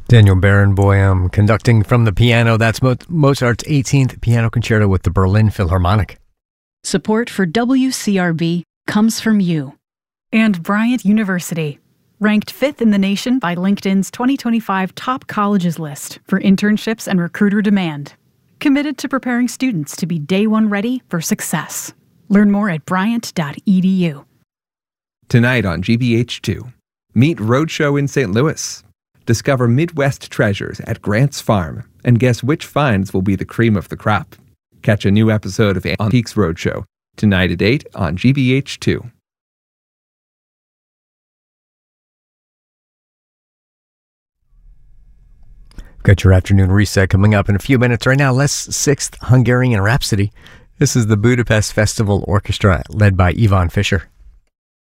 Daniel Barenboim conducting from the piano. That's Mozart's 18th Piano Concerto with the Berlin Philharmonic. Support for WCRB comes from you. And Bryant University, ranked 5th in the nation by LinkedIn's 2025 Top Colleges list for internships and recruiter demand. Committed to preparing students to be day one ready for success. Learn more at bryant.edu. Tonight on GBH2, meet Roadshow in St. Louis. Discover Midwest treasures at Grant's Farm and guess which finds will be the cream of the crop. Catch a new episode of Antiques Roadshow tonight at 8 on GBH2. Got your afternoon reset coming up in a few minutes. Right now, Les 6th Hungarian Rhapsody. This is the Budapest Festival Orchestra led by Ivan Fischer.